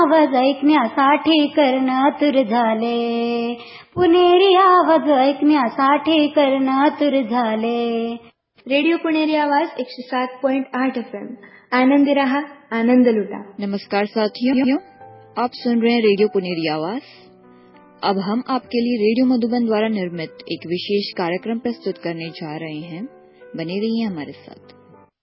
आवाज ऐकण्यासाठी कर्ण आतुर झाले, पुणेरी आवाज ऐकण्यासाठी कर्ण आतुर झाले. रेडियो पुणेरी आवाज 107.8 FM. आनंदी रहा, आनंद लुटा. नमस्कार साथियों, आप सुन रहे हैं रेडियो पुणेरी आवाज. अब हम आपके लिए रेडियो मधुबन द्वारा निर्मित एक विशेष कार्यक्रम प्रस्तुत करने जा रहे हैं. बने रहिए हमारे साथ.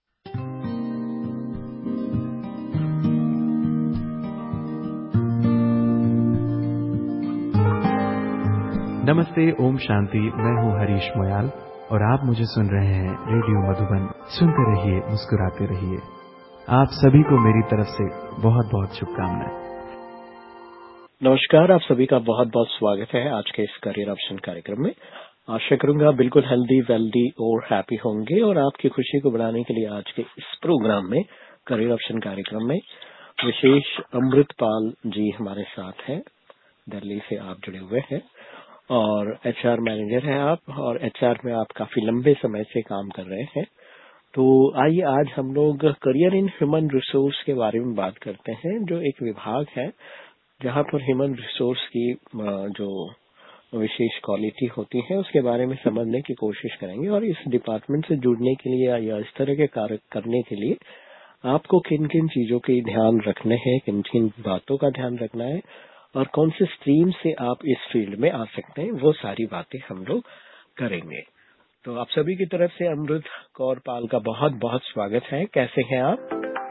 नमस्ते, ओम शांति. मैं हूँ हरीश मोयाल और आप मुझे सुन रहे हैं रेडियो मधुबन. सुनते रहिए, मुस्कुराते रहिए. आप सभी को मेरी तरफ से बहुत बहुत शुभकामनाएं. नमस्कार, आप सभी का बहुत बहुत स्वागत है आज के इस करियर ऑप्शन कार्यक्रम में. आशा करूंगा बिल्कुल हेल्दी, वेल्दी और हैप्पी होंगे. और आपकी खुशी को बढ़ाने के लिए आज के इस प्रोग्राम में, करियर ऑप्शन कार्यक्रम में, विशेष अमृतपाल जी हमारे साथ हैं. दिल्ली से आप जुड़े हुए हैं और एचआर मैनेजर हैं आप, और एचआर में आप काफी लंबे समय से काम कर रहे हैं. तो आइए आज हम लोग करियर इन ह्यूमन रिसोर्स के बारे में बात करते हैं, जो एक विभाग है जहां पर ह्यूमन रिसोर्स की जो विशेष क्वालिटी होती है उसके बारे में समझने की कोशिश करेंगे. और इस डिपार्टमेंट से जुड़ने के लिए या इस तरह के कार्य करने के लिए आपको किन किन चीजों के ध्यान रखने हैं, किन किन बातों का ध्यान रखना है और कौन से स्ट्रीम से आप इस फील्ड में आ सकते हैं, वो सारी बातें हम लोग करेंगे. तो आप सभी की तरफ से अमृत कौर पाल का बहुत बहुत स्वागत है. कैसे हैं आप?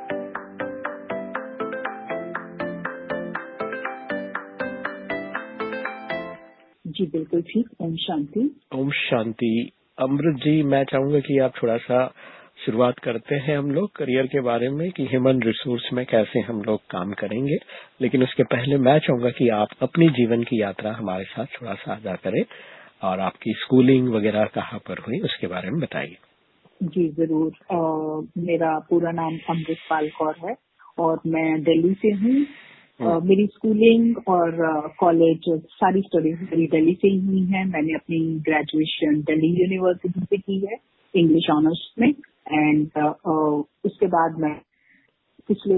जी बिल्कुल ठीक. ओम शांति. ओम शांति. अमृत जी, मैं चाहूंगा कि आप थोड़ा सा शुरुआत करते हैं हम लोग करियर के बारे में कि ह्यूमन रिसोर्स में कैसे हम लोग काम करेंगे. लेकिन उसके पहले मैं चाहूंगा कि आप अपनी जीवन की यात्रा हमारे साथ थोड़ा साझा करें और आपकी स्कूलिंग वगैरह कहाँ पर हुई उसके बारे में बताइए. जी जरूर. मेरा पूरा नाम अमृतपाल कौर है और मैं दिल्ली से हूँ. मेरी स्कूलिंग और कॉलेज सारी स्टडीज मेरी दिल्ली से ही हुई है. मैंने अपनी ग्रेजुएशन दिल्ली यूनिवर्सिटी से की है, इंग्लिश ऑनर्स में. एंड उसके बाद मैं पिछले